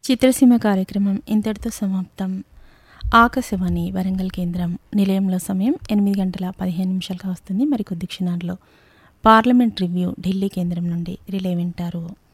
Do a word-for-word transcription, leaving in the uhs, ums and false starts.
చిత్రసీమ కార్యక్రమం ఇంతటితో సమాప్తం. ఆకాశవాణి వరంగల్ కేంద్రం నిలయంలో సమయం ఎనిమిది గంటల పదిహేను నిమిషాలుగా వస్తుంది. మరికొద్ది క్షణాల్లో పార్లమెంట్ రివ్యూ ఢిల్లీ కేంద్రం నుండి రిలే వింటారు.